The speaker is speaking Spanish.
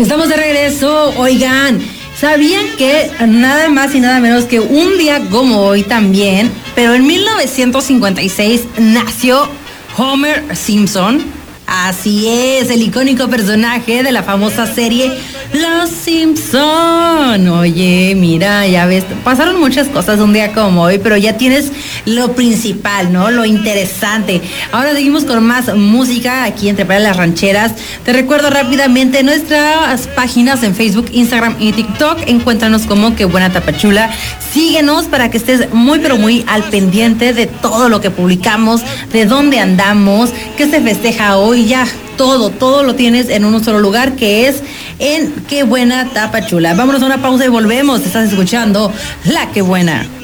Estamos de regreso. Oigan, ¿sabían que nada más y nada menos que un día como hoy también, pero en 1956 nació Homer Simpson? Así es, el icónico personaje de la famosa serie Los Simpson. Oye, mira, ya ves, pasaron muchas cosas un día como hoy, pero ya tienes lo principal, ¿no? Lo interesante. Ahora seguimos con más música aquí en Trepar las Rancheras. Te recuerdo rápidamente nuestras páginas en Facebook, Instagram y TikTok. Encuéntranos como Qué Buena Tapachula. Síguenos para que estés muy pero muy al pendiente de todo lo que publicamos, de dónde andamos, qué se festeja hoy, ya todo lo tienes en un solo lugar, que es en Qué Buena Tapachula. Vámonos a una pausa y volvemos. Estás escuchando La Qué Buena.